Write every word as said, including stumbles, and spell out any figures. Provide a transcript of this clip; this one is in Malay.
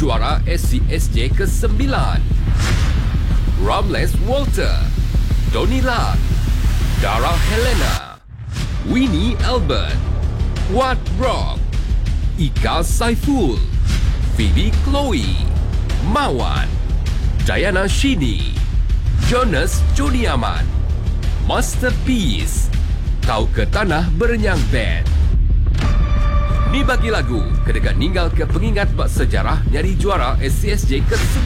juara S C S J ke sembilan. Ramles Walter, Tony Lat, Dara Helena, Winnie Albert, Wat Rock, Ika Saiful, Phoebe Chloe, Mawan, Diana Shini, Jonas Joniaman, Masterpiece, Kau ke Tanah Berenyang Band. Ni bagi lagu kedekat ninggal ke pengingat bak sejarah nyari juara S C S J ke